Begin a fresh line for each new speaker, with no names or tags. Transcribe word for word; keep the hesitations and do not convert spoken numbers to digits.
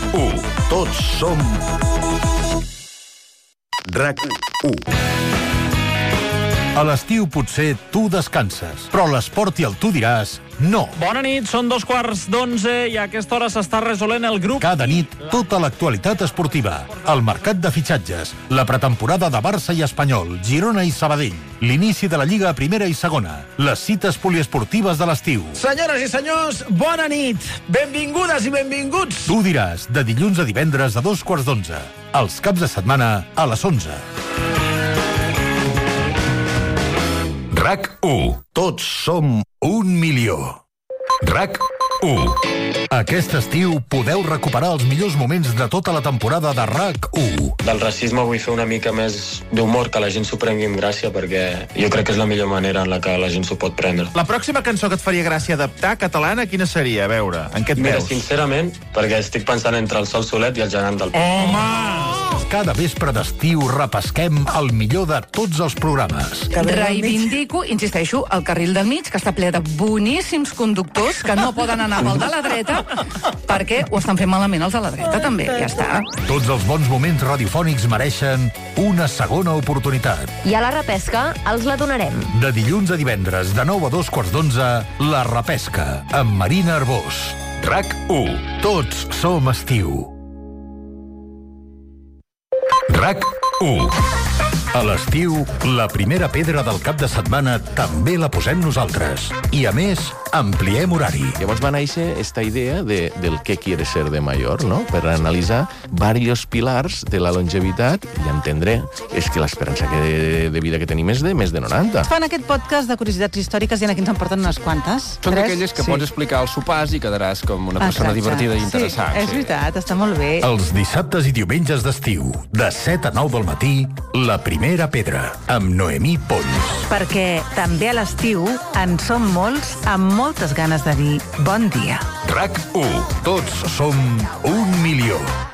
u. Tots som RAC u. A l'estiu potser tu descanses, però l'esport i el tu diràs no.
Bona nit, són dos quarts d'onze i a aquesta hora s'està resolent el grup.
Cada nit, tota l'actualitat esportiva, el mercat de fitxatges, la pretemporada de Barça i Espanyol, Girona i Sabadell, l'inici de la Lliga a primera i segona, les cites poliesportives de l'estiu.
Senyores i senyors, bona nit. Benvingudes i benvinguts.
Tu diràs, de dilluns a divendres a dos quarts d'onze. Els caps de setmana a les onze. RAC u. Tots som un milió. RAC u. Aquest estiu podeu recuperar els millors moments de tota la temporada de RAC u.
Del racisme vull fer una mica més d'humor, que la gent s'ho prengui amb gràcia, perquè jo crec que és la millor manera en la que la gent s'ho pot prendre.
La pròxima cançó que et faria gràcia adaptar catalana, quina seria? A veure, en què et
Mira,
veus?
sincerament, perquè estic pensant entre el Sol Solet i el Gegant del...
Home!
Cada vespre d'estiu repesquem el millor de tots els programes.
Reivindico, insisteixo, el carril del mig, que està ple de boníssims conductors que no poden anar pel de la dreta perquè ho estan fent malament els de la dreta, també. Ja està.
Tots els bons moments radiofònics mereixen una segona oportunitat.
I a la repesca els la donarem.
De dilluns a divendres, de nou a dos quarts d'onze, La Repesca, amb Marina Arbós. RAC u. Tots som estiu. RAC u. A l'estiu, la primera pedra del cap de setmana també la posem nosaltres. I, a més, ampliem horari.
Llavors va néixer esta idea de, del què quiere ser de mayor, no? Per analitzar varios pilars de la longevitat i entendre és que l'esperança de, de vida que tenim és de més de noranta.
Fan aquest podcast de curiositats històriques i aquí ens en porten unes quantes.
Són d'aquelles que sí. Pots explicar als sopars i quedaràs com una persona
Exacte.
divertida i interessant.
Sí, és veritat, està molt bé.
Els dissabtes i diumenges d'estiu, de set a nou del matí, La Primera Pedra, amb Noemí Pons.
Perquè també a l'estiu en som molts amb moltes ganes de dir bon dia.
RAC u. Tots som un milió.